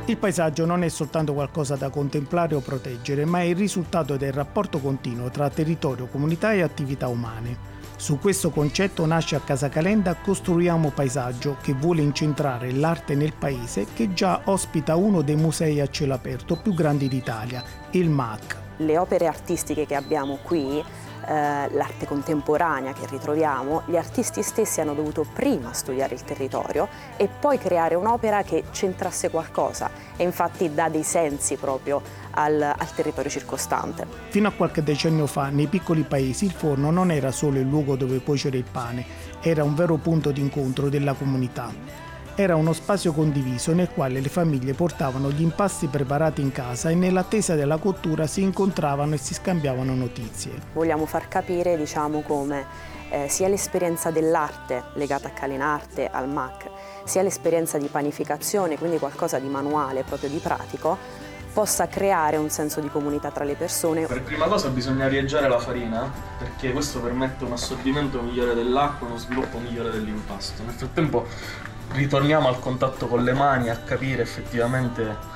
Il paesaggio non è soltanto qualcosa da contemplare o proteggere, ma è il risultato del rapporto continuo tra territorio, comunità e attività umane. Su questo concetto nasce a Casa Calenda Costruiamo Paesaggio, che vuole incentrare l'arte nel paese, che già ospita uno dei musei a cielo aperto più grandi d'Italia, il MAC. Le opere artistiche che abbiamo qui, l'arte contemporanea che ritroviamo, gli artisti stessi hanno dovuto prima studiare il territorio e poi creare un'opera che centrasse qualcosa e infatti dà dei sensi proprio al territorio circostante. Fino a qualche decennio fa, nei piccoli paesi, il forno non era solo il luogo dove cuocere il pane, era un vero punto di incontro della comunità. Era uno spazio condiviso nel quale le famiglie portavano gli impasti preparati in casa e nell'attesa della cottura si incontravano e si scambiavano notizie. Vogliamo far capire, come sia l'esperienza dell'arte legata a Calinarte, al MAC, sia l'esperienza di panificazione, quindi qualcosa di manuale, proprio di pratico, possa creare un senso di comunità tra le persone. Per prima cosa bisogna arieggiare la farina, perché questo permette un assorbimento migliore dell'acqua e uno sviluppo migliore dell'impasto. Nel frattempo ritorniamo al contatto con le mani a capire effettivamente